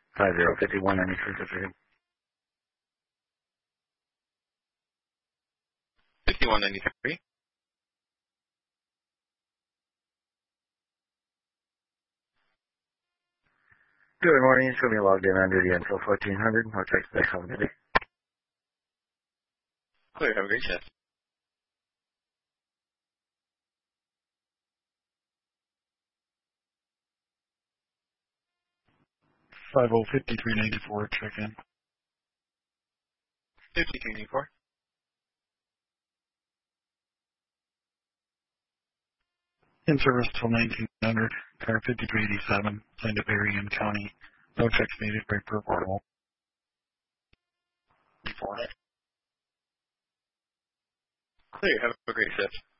505193. 5193. Good morning. It's going to be logged in under the until 1400. I'll check back home today. Clear. Have a great shift. Five oh 5394 check in. 5394. In service till 1900. Car 5387. Signed to Berrien County. No checks needed. Break reportable. 4. Clear. Have a great shift.